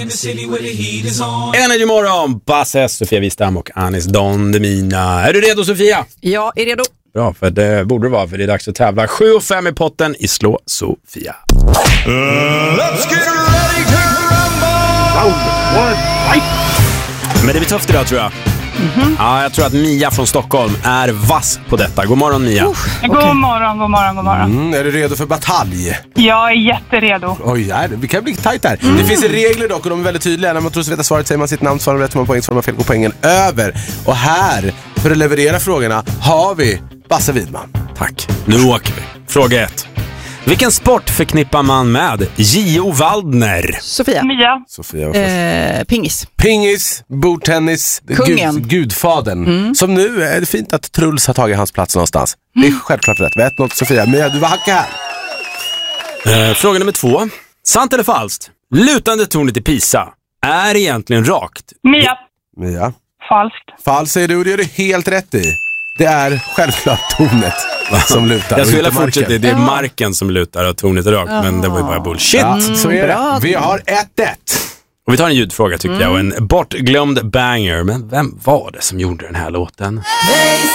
Energy morgon, Basse, Sofia Wistam och Anis Don Demina. Är du redo, Sofia? Jag är redo. Bra, för det borde det vara, för det är dags att tävla. 7-5 i potten i Slå Sofia. Let's get ready to rumble! Men det blir tufft idag, tror jag. Ja, jag tror att Mia från Stockholm är vass på detta. God morgon, Mia. God morgon. Är du redo för batalj? Jag är jätteredo. Oj, vi kan bli tajt här. Det finns regler dock och de är väldigt tydliga. När man tror sig veta svaret säger man sitt namn, svarar rätt, man poäng, svarar man fel, går poängen över. Och här, för att leverera frågorna, har vi Basse Widman. Tack. Nu åker vi. Fråga 1. Vilken sport förknippar man med Gio Waldner? Sofia. Mia. Sofia var först. Pingis. Pingis, bordtennis, Kungen. gudfadern. Som nu är det fint att Truls har tagit hans plats någonstans. Det är självklart rätt. Vi 1-0 till Sofia. Mia, du var hacka här. Fråga nummer 2. Sant eller falskt? Lutande tornet i Pisa är egentligen rakt. Mia. Falskt. Falskt säger du och det är du helt rätt i. Det är självklart tornet som lutar. Jag skulle vilja fortsätta. Det är marken som lutar och tornet är rakt. Men det var ju bara bullshit. Ja, så är det. Vi har 1-1. Och vi tar en ljudfråga, tycker jag. Och en bortglömd banger. Men vem var det som gjorde den här låten?